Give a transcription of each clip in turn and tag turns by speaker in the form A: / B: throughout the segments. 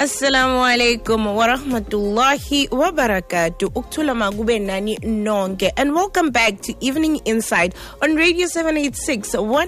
A: Assalamu alaikum wa rahmatullahi wa barakatuh. Uktula magube nani nonge. And welcome back to Evening Insight on Radio 786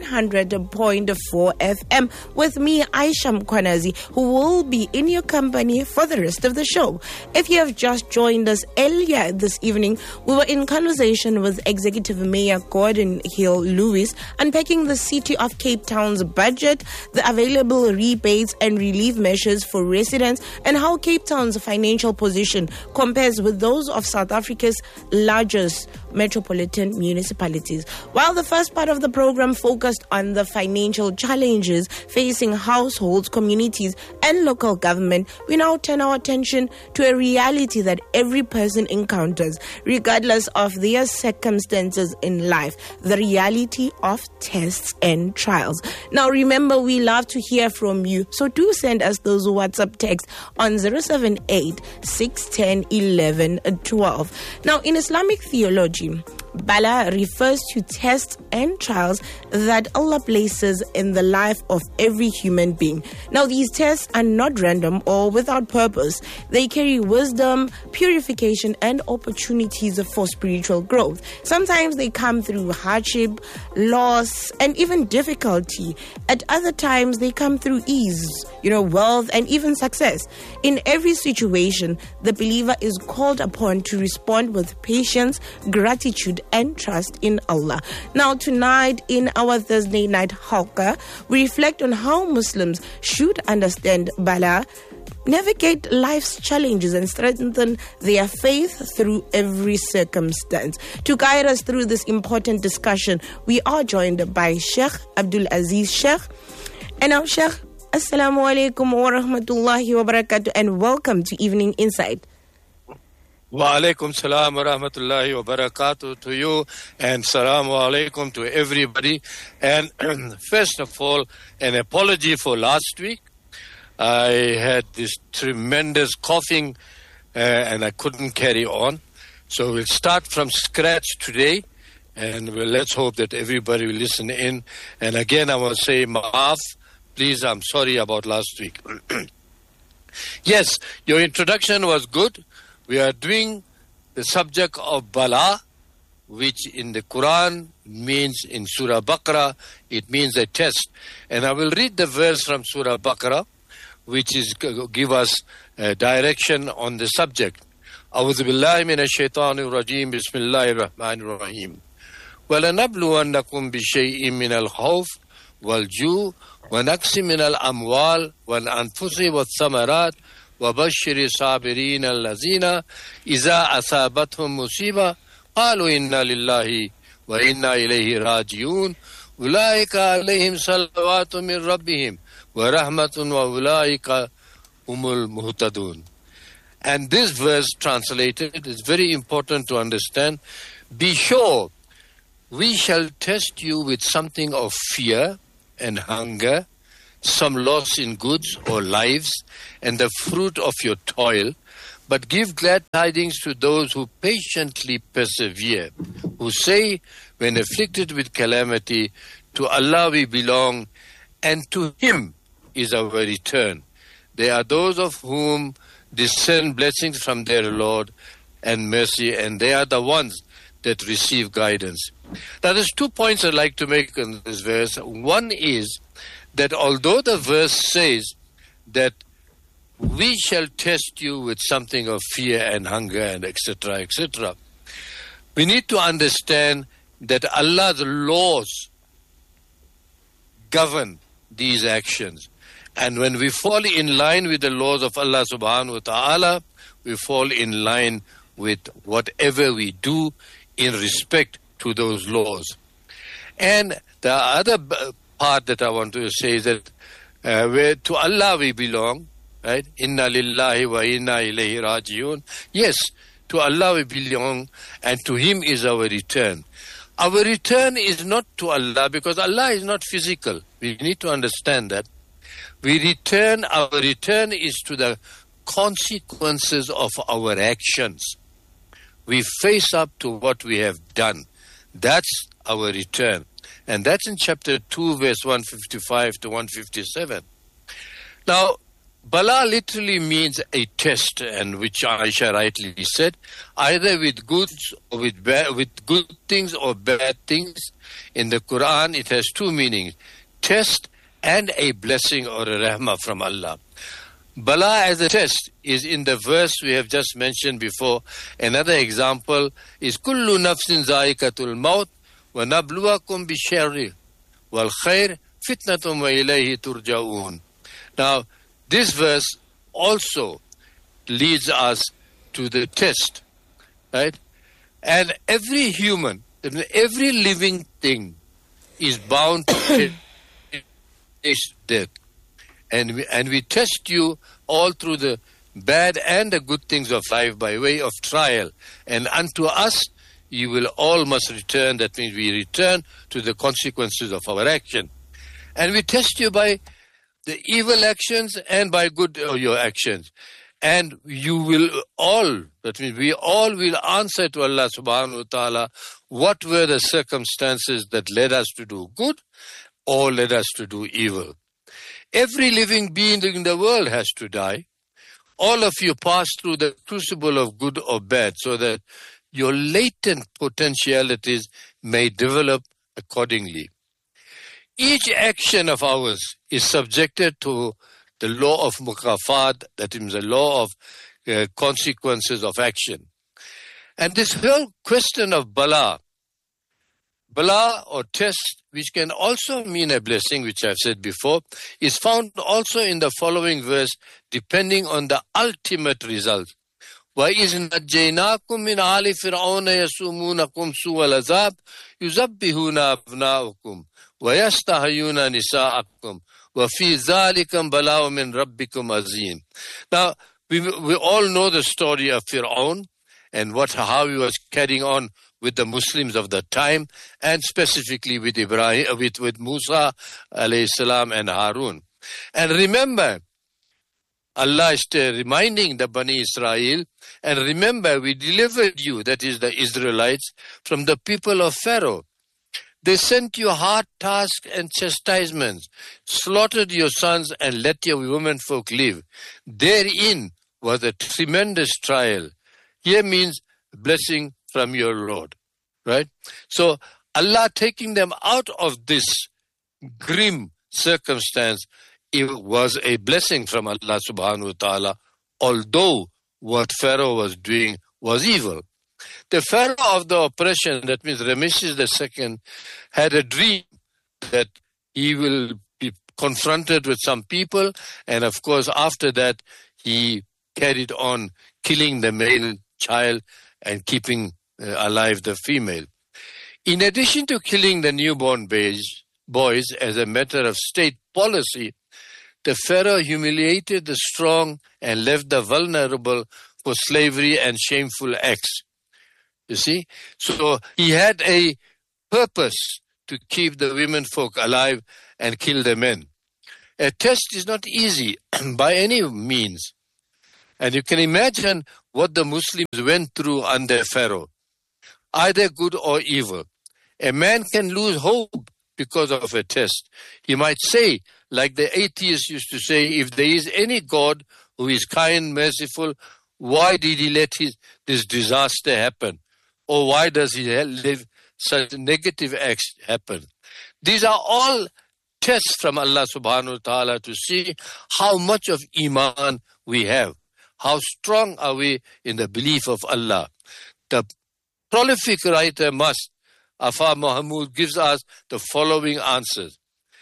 A: 100.4 FM with me, Aisha Mkwanazi, who will be in your company for the rest of the show. If you have just joined us earlier this evening, we were in conversation with Executive Mayor Gordon Hill Lewis, unpacking the City of Cape Town's budget, the available rebates and relief measures for residents, and how Cape Town's financial position compares with those of South Africa's largest metropolitan municipalities. While the first part of the program focused on the financial challenges facing households, communities, and local government, we now turn our attention to a reality that every person encounters, regardless of their circumstances in life, the reality of tests and trials. Now, remember, we love to hear from you, so do send us those WhatsApp texts on 078 610 11 12. Now, in Islamic theology, Bala refers to tests and trials that Allah places in the life of every human being. Now, these tests are not random or without purpose. They carry wisdom, purification, and opportunities for spiritual growth. Sometimes they come through hardship, loss, and even difficulty. At other times, they come through ease, wealth, and even success. In every situation, the believer is called upon to respond with patience, gratitude, and trust in Allah. Now, tonight in our Thursday night halqa, we reflect on how Muslims should understand Bala, navigate life's challenges, and strengthen their faith through every circumstance. To guide us through this important discussion, we are joined by Sheikh Abdul Aziz Sheikh. And now, Sheikh, Assalamu alaikum wa rahmatullahi wa barakatuh, and welcome to Evening Insight.
B: Wa alaikum salam wa rahmatullahi wa barakatuh to you, and salamu alaikum to everybody. And first of all, an apology for last week. I had this tremendous coughing and I couldn't carry on. So we'll start from scratch today, and let's hope that everybody will listen in. And again, I want to say maaf. Please, I'm sorry about last week. Yes, your introduction was good. We are doing the subject of Bala, which in the Quran means, in Surah Baqarah, it means a test. And I will read the verse from Surah Baqarah, which is give us direction on the subject. أعوذ بالله من الشيطان الرجيم بسم الله الرحمن الرحيم ولنبلونكم بشيء من الخوف والجوع ونقص من الأموال والأنفس والثمرات وبشر الصابرين الذين إذا أصابتهم مصيبة قالوا إنا لله وإنا إليه راجعون أولئك عليهم صلوات من ربهم ورحمة وأولئك هم المهتدون. And this verse translated is very important to understand. Be sure we shall test you with something of fear and hunger, some loss in goods or lives, and the fruit of your toil. But give glad tidings to those who patiently persevere, who say, when afflicted with calamity, to Allah we belong, and to Him is our return. They are those of whom descend blessings from their Lord and mercy, and they are the ones that receive guidance. Now, there's 2 points I'd like to make in this verse. One is that although the verse says that we shall test you with something of fear and hunger and etc., we need to understand that Allah's laws govern these actions. And when we fall in line with the laws of Allah subhanahu wa ta'ala, we fall in line with whatever we do in respect to those laws. And the other part that I want to say is that where to Allah we belong, right? Inna lillahi wa inna ilayhi rajiun. Yes, to Allah we belong, and to Him is our return. Our return is not to Allah, because Allah is not physical. We need to understand that. Our return is to the consequences of our actions. We face up to what we have done. That's our return. And that's in chapter 2, verse 155 to 157. Now, Bala literally means a test, and which Aisha rightly said, either with goods or with good things or bad things. In the Quran, it has two meanings: test and a blessing or a rahmah from Allah. Bala as a test is in the verse we have just mentioned before. Another example is kullu nafsin za'iqatul maut wa nabluwakum bisharri wal khair fitnatum wa ilayhi turja'un. Now, this verse also leads us to the test, right? And every human, every living thing is bound to taste death. And we test you all through the bad and the good things of life by way of trial. And unto us you will all must return. That means we return to the consequences of our action. And we test you by the evil actions and by good your actions. And you will all, that means we all will answer to Allah subhanahu wa ta'ala what were the circumstances that led us to do good or led us to do evil. Every living being in the world has to die. All of you pass through the crucible of good or bad so that your latent potentialities may develop accordingly. Each action of ours is subjected to the law of mukafat, that is the law of consequences of action. And this whole question of bala or test, which can also mean a blessing, which I've said before, is found also in the following verse, depending on the ultimate result. وَإِذْ نَجَّيْنَاكُمْ مِنْ آلِ فِرْعَوْنَ يَسُومُونَكُمْ سُوءَ الْعَذَابِ يُذَبِّحُونَ أَبْنَاءَكُمْ وَيَسْتَحْيُونَ نِسَاءَكُمْ وَفِي ذَلِكَ بَلَاءٌ مِنْ رَبِّكُمْ عَظِيمٌ. Now, we all know the story of Fir'aun and how he was carrying on with the Muslims of the time, and specifically with with Musa alayhi salam and Harun. And remember, Allah is reminding the Bani Israel, and remember, we delivered you, that is the Israelites, from the people of Pharaoh. They sent you hard tasks and chastisements, slaughtered your sons and let your women folk live. Therein was a tremendous trial. Here means blessing from your Lord, right? So Allah taking them out of this grim circumstance, it was a blessing from Allah subhanahu wa ta'ala, although what Pharaoh was doing was evil. The Pharaoh of the oppression, that means Ramesses II, had a dream that he will be confronted with some people, and of course after that he carried on killing the male child and keeping alive the female. In addition to killing the newborn boys as a matter of state policy, the Pharaoh humiliated the strong and left the vulnerable for slavery and shameful acts. You see? So he had a purpose to keep the women folk alive and kill the men. A test is not easy by any means. And you can imagine what the Muslims went through under Pharaoh, either good or evil. A man can lose hope because of a test. He might say, like the atheists used to say, if there is any God who is kind, merciful, why did he let this disaster happen? Or why does he let such negative acts happen? These are all tests from Allah subhanahu wa ta'ala to see how much of Iman we have. How strong are we in the belief of Allah? The prolific writer Afar Mahmoud gives us the following answers.